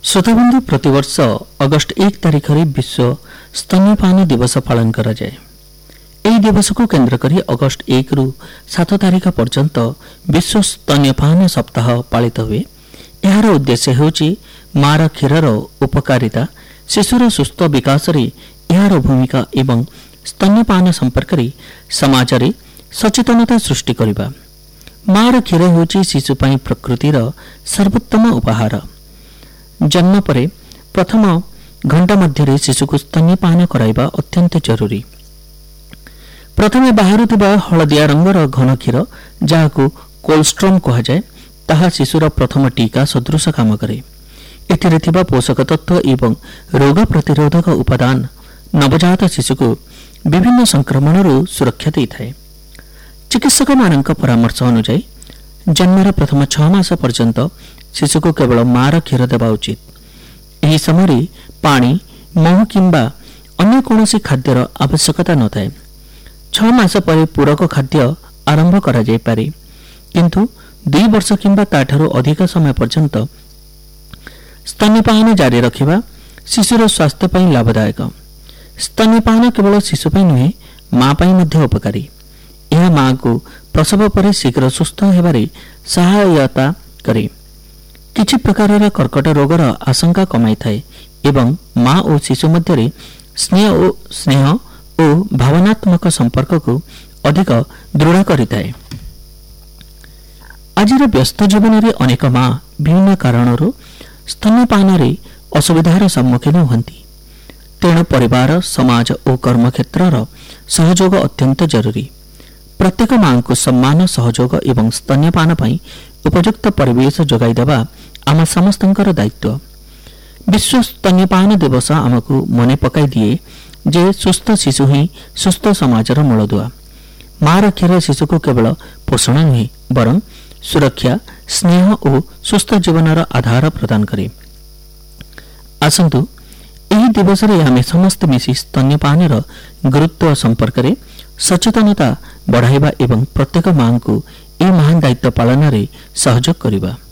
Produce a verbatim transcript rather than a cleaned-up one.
श्रोताबंधु प्रतिवर्ष अगस्ट एक तारिख रे विश्व स्तन्यपान दिवस पालन करा जाए। एही दिवस को केंद्र करी अगस्ट एक रु सात तारिख पर्यंत विश्व स्तन्यपान सप्ताह पालित हुए। यार उद्देश्य हेउची मार क्षीरर उपकारिता, शिशुर सुस्थ विकास रे यार भूमिका एवं स्तन्यपान संपर्क रे समाज रे सचेतनता सृष्टि करिबा। मार क्षीर हेउची शिशु पई प्रकृतिर सर्वोत्तम उपहार। जन्म परे प्रथम घंटा मध्य शिशु को स्तन्यपान कराइबा अत्यंत जरूरी। प्रथमे बाहरुथिबा हलदिया रंगर घन क्षीर जहाकू कोल्स्ट्रम कहा जाए, ताहा शिशुर प्रथम टीका सदृश काम करे। एथिरे थिबा पोषक तत्व एवं रोग प्रतिरोधक उपादान नवजात शिशु को विभिन्न संक्रमणरू सुरक्षा देइथाय। चिकित्सक मानक परामर्श अनुसार जन्मर प्रथम छह मास पर्यंत शिशु को केवल मार क्षीर देवा उचित। यही समय पानी, मह किंबा अन्य कौनसी खाद्यर आवश्यकता न थाए। छह मास पर पूरक खाद्य आरंभ करा जाय पारे, किंतु दुई वर्ष किंबा ताठारु अधिक समय पर्यंत स्तन्यपान जारी रखिबा शिशुर स्वास्थ्य पई लाभदायक। स्तन्यपान केवल शिशु पई नुहे, मां पई मध्ये उपकारी। यह मां को प्रसव पर शीघ्र सुस्थ हेबारे सहायता करे। किछि प्रकार कर्कट रोगर आशंका कमाई थाए एवं मां और शिशु मध्य स्नेह और स्नेह और भावनात्मक संपर्क को अधिक दृढ़ करिताए। आजिर व्यस्त जीवन रे अनेक मां विभिन्न कारणरू स्तन्यपान रे असुविधार सम्मुखीन होती। तेणु परिवार, समाज और कर्मक्षेत्र सहयोग अत्यंत जरूरी। प्रत्येक मां को सम्मान, सहयोग एवं स्तन्यपान पई उपयुक्त परिवेश जोगाई देवा आम समस्तंकर दायित्व। विश्व स्तन्यपान दिवस आमको मने पकाई दिए जे सुस्थ शिशु ही सुस्थ समाजर मूलदुआ। मार क्षीर शिशु को केवल पोषण नुहे, बरं सुरक्षा, स्नेह और सुस्थ जीवनर आधार प्रदान करे। आसंतु एही दिवस रे आमे समस्त मिसी स्तन्यपानर गुरुत्व संपर्क रे सचेतनता बढ़ाइबा एवं प्रत्येक मां को ए महान दायित्व पालन रे सहयोग करिबा।